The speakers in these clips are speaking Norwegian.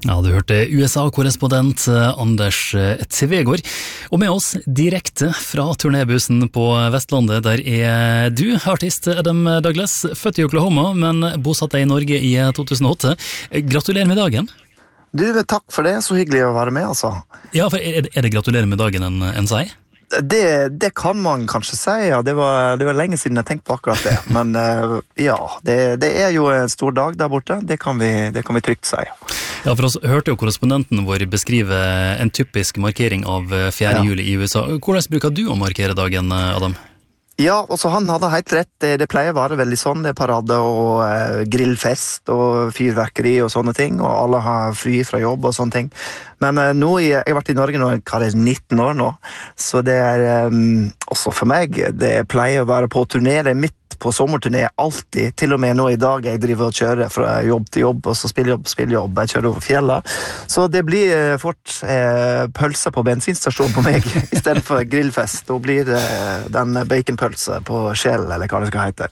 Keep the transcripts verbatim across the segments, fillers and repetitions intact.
Ja, du hørte U S A-korrespondent Anders Tvegård, og med oss direkte fra turnébussen på Vestlandet, der er du, artist Adam Douglas, født i Oklahoma, men bosatt deg i Norge i to tusen og åtte. Gratulerer med dagen. Du, takk for det, så hyggelig å være med, altså. Ja, for er det gratulerer med dagen en, en sier? Det, det kan man kanskje si, ja. Det var, det var lenge siden jeg tenkte på akkurat det. Men uh, ja, det, det er jo en stor dag der borte. Det kan vi, det kan vi trygt si. Ja, for oss hørte jo korrespondenten vår beskrive en typisk markering av fjerde Ja. juli i U S A. Hvordan bruker du å markere dagen, Adam? Ja, også han hadde helt rett. Det, det pleier å være veldig sånn. Det er parade og eh, grillfest og fyrverkeri og sånne ting, og alle har fri fra jobb og sånne ting. Men eh, nå, jeg har vært i Norge nå, hva er det, nitten år nå, så det er eh, også for meg, det pleier å være på turné, det er midt på sommerturné, alltid, til og med nå i dag jeg driver og kjører fra jobb til jobb, og så spiller jobb, spiller jobb, jeg kjører over fjellet. Så det blir eh, fort eh, pølse på bensinstasjonen på meg, i stedet for grillfest, og blir det eh, den baconpølse på Shell, eller hva det skal hete.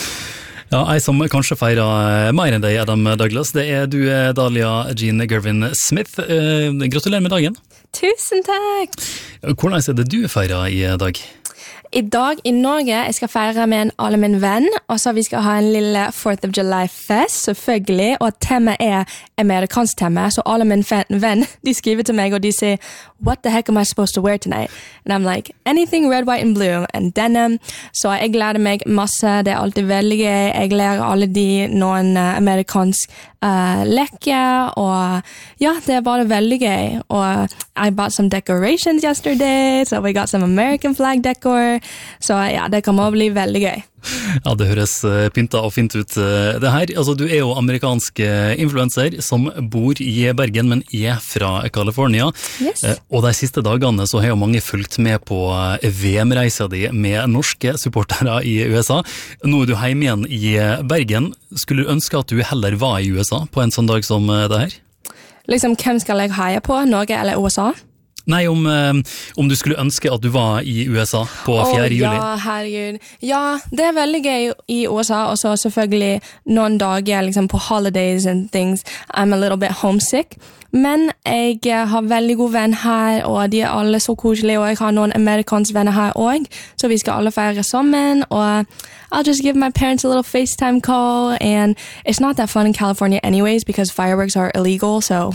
Ja, jeg som kanskje feirer mer enn deg, Adam Douglas, det er du, Dalia Jean Gervin Smith. Eh, gratulerer med dagen. Tusen takk! Hvordan er det du feirer i dag? I dag i Norge, jeg skal feire med en alle min venn, og så vi skal ha en lille fourth of July-fest, selvfølgelig, og temaet er amerikansk tema, så alle min venn, de skriver til meg, og de sier, what the heck am I supposed to wear tonight? And I'm like, anything red, white and blue, and denim. Så jeg gleder meg masse, det er alltid veldig gøy, jeg lærer alle de noen uh, amerikansk uh, leker, og ja, det er bare veldig gøy, og I bought some decorations yesterday, so we got some American flag decor, så ja, det kommer å bli veldig gøy. Ja, det høres pynta og fint ut det her. Altså, du er jo amerikansk influencer som bor i Bergen, men er fra California. Yes. Og de siste dagene så har jo mange fulgt med på V M-reisa di med norske supportere i U S A. Nå er du hjemme igjen i Bergen. Skulle du ønske at du heller var i U S A på en sånn dag som det her? Liksom, hvem skal jeg heie på? Norge eller U S A? Nei, om, om du skulle ønske at du var i U S A på fjerde juli. Åh, ja, herregud. Ja, det er veldig gøy i U S A, og så selvfølgelig noen dager liksom, på holidays and things, I'm a little bit homesick. Men jeg har veldig god venn her, og de er alle så koselige, og jeg har noen amerikanske venner her også, så vi skal alle feire sammen, og I'll just give my parents a little FaceTime call, and it's not that fun in California anyways, because fireworks are illegal, so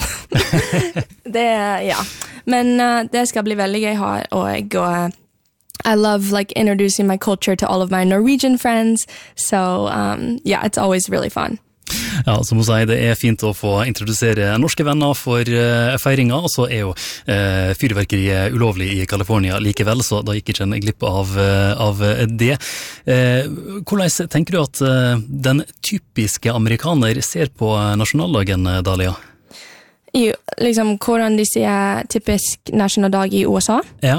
det er, ja. Men uh, det skal bli veldig gøy her, og uh, I love like introducing my culture to all of my Norwegian friends, so um, yeah, it's always really fun. Ja, som hun sier, det er fint å få introdusere norske venner for uh, feiringa, og så er jo uh, fyrverkeriet ulovlig i California likevel, så da gikk ikke en glipp av, uh, av det. Uh, hvordan tenker du at uh, den typiske amerikaner ser på nasjonaldagen, Dalia? I, liksom, hvordan de sier typisk nasjonaldag i U S A? Ja.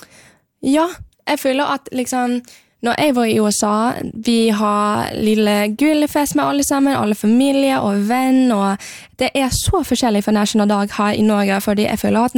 Ja, jeg føler at liksom, når jeg var i U S A, vi har lille grillfest med alle sammen, alle familier og venn, og det er så forskjellig for nasjonaldag her i Norge, fordi jeg føler at